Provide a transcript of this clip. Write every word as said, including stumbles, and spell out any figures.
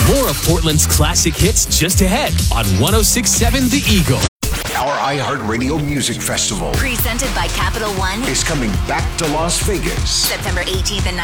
More of Portland's classic hits just ahead on one oh six point seven The Eagle. Our iHeartRadio Music Festival Presented by Capital One. is coming back to Las Vegas. September eighteenth and